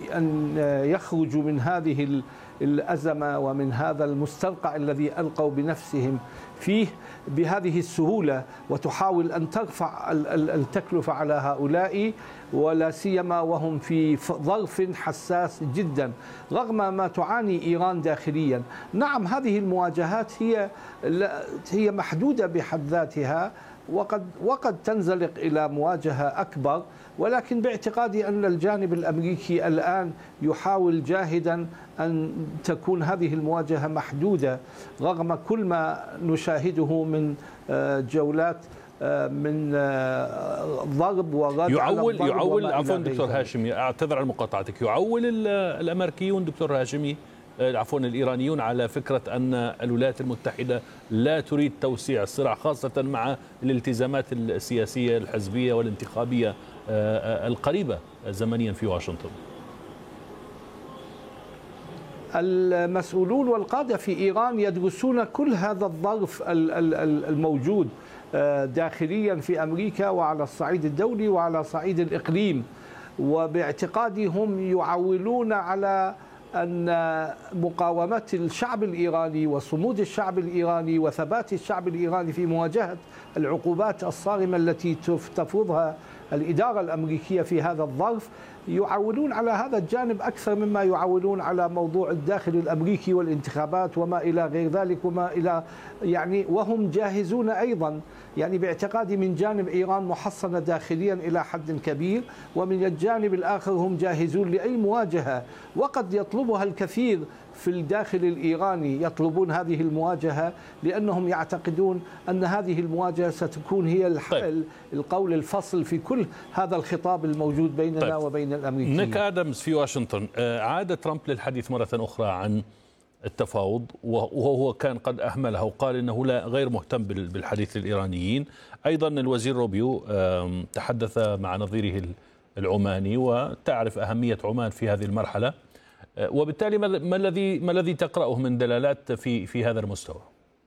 أن يخرجوا من هذه الأزمة ومن هذا المستنقع الذي ألقوا بنفسهم فيه بهذه السهولة، وتحاول أن ترفع التكلفة على هؤلاء، ولا سيما وهم في ظرف حساس جدا رغم ما تعاني إيران داخليا. نعم، هذه المواجهات هي محدودة بحد ذاتها، وقد تنزلق إلى مواجهة أكبر، ولكن باعتقادي أن الجانب الأمريكي الآن يحاول جاهدا أن تكون هذه المواجهة محدودة رغم كل ما نشاهده من جولات من ضرب ورد. يعول عفوا دكتور هاشمي، أعتذر عن مقاطعتك، يعول الأمريكيون دكتور هاشمي عفوا الإيرانيون على فكرة أن الولايات المتحدة لا تريد توسيع الصراع، خاصة مع الالتزامات السياسية الحزبية والانتخابية القريبة زمنيا في واشنطن. المسؤولون والقادة في إيران يدرسون كل هذا الظرف الموجود داخليا في أمريكا وعلى الصعيد الدولي وعلى صعيد الإقليم، وباعتقادي هم يعولون على أن مقاومة الشعب الإيراني وصمود الشعب الإيراني وثبات الشعب الإيراني في مواجهة العقوبات الصارمة التي تفرضها الإدارة الأمريكية في هذا الظرف، يعولون على هذا الجانب أكثر مما يعولون على موضوع الداخل الأمريكي والانتخابات وما إلى غير ذلك وما إلى وهم جاهزون أيضا باعتقادي من جانب إيران محصنة داخليا إلى حد كبير، ومن الجانب الآخر هم جاهزون لأي مواجهة، وقد يطلبها الكثير في الداخل الإيراني، يطلبون هذه المواجهة لأنهم يعتقدون أن هذه المواجهة ستكون هي القول الفصل في كل هذا الخطاب الموجود بيننا وبين الأمريكيين. نيك آدمز في واشنطن، عاد ترامب للحديث مرة أخرى عن التفاوض، وهو كان قد أهمله وقال إنه غير مهتم بالحديث الإيرانيين. أيضا الوزير روبيو تحدث مع نظيره العماني، وتعرف أهمية عمان في هذه المرحلة، وبالتالي ما الذي تقرأه من دلالات في هذا المستوى؟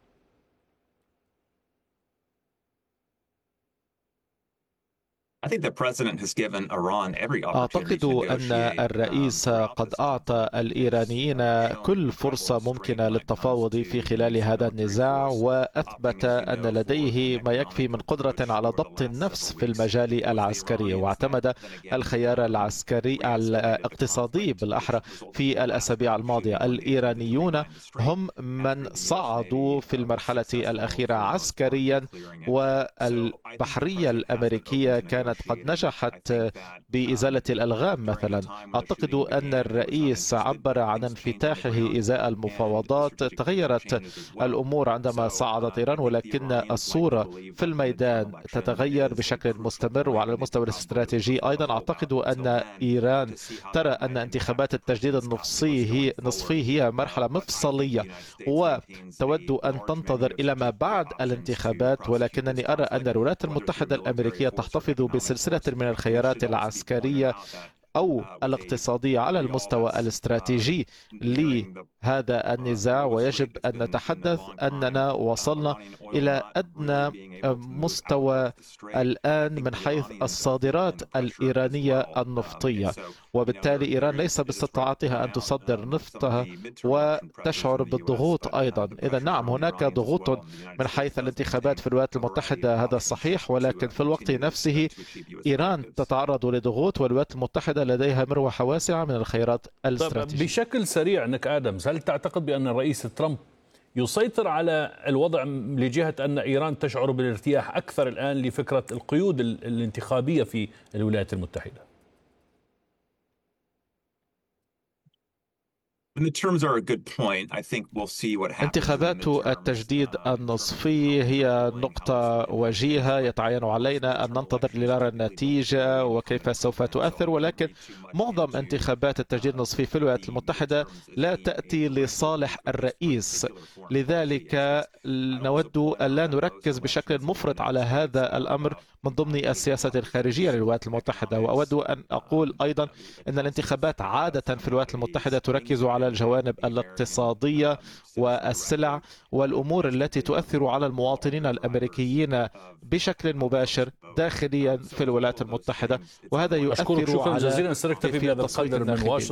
أعتقد أن الرئيس قد أعطى الإيرانيين كل فرصة ممكنة للتفاوض في خلال هذا النزاع، وأثبت أن لديه ما يكفي من قدرة على ضبط النفس في المجال العسكري، واعتمد الخيار العسكري الاقتصادي بالأحرى في الأسابيع الماضية. الإيرانيون هم من صعدوا في المرحلة الأخيرة عسكريا، والبحرية الأمريكية كانت قد نجحت بإزالة الألغام مثلا. أعتقد أن الرئيس عبر عن انفتاحه إزاء المفاوضات. تغيرت الأمور عندما صعدت إيران، ولكن الصورة في الميدان تتغير بشكل مستمر. وعلى المستوى الاستراتيجي أيضا أعتقد أن إيران ترى أن انتخابات التجديد النصفي هي مرحلة مفصلية، وتود أن تنتظر إلى ما بعد الانتخابات. ولكنني أرى أن الولايات المتحدة الأمريكية تحتفظ بسلسلة من الخيارات العسكرية أو الاقتصادية على المستوى الاستراتيجي لهذا النزاع، ويجب أن نتحدث أننا وصلنا إلى أدنى مستوى الآن من حيث الصادرات الإيرانية النفطية، وبالتالي إيران ليس باستطاعتها أن تصدر نفطها وتشعر بالضغوط أيضا. إذا نعم، هناك ضغوط من حيث الانتخابات في الولايات المتحدة، هذا صحيح، ولكن في الوقت نفسه إيران تتعرض لضغوط، والولايات المتحدة لديها مروحة واسعة من الخيارات الاستراتيجية. بشكل سريع نيك آدمز، هل تعتقد بأن الرئيس ترامب يسيطر على الوضع لجهة أن إيران تشعر بالارتياح أكثر الآن لفكرة القيود الانتخابية في الولايات المتحدة؟ انتخابات التجديد النصفي هي نقطة وجيهة، يتعين علينا أن ننتظر لنرى النتيجة وكيف سوف تؤثر، ولكن معظم انتخابات التجديد النصفي في الولايات المتحدة لا تأتي لصالح الرئيس. لذلك نود أن لا نركز بشكل مفرط على هذا الأمر من ضمن السياسة الخارجية للولايات المتحدة. وأود أن أقول أيضا أن الانتخابات عادة في الولايات المتحدة تركز على الجوانب الاقتصادية والسلع والأمور التي تؤثر على المواطنين الأمريكيين بشكل مباشر داخليا في الولايات المتحدة، وهذا يؤثر شكرا على جزيلا. سنكتفي بهذا القدر من واشنطن.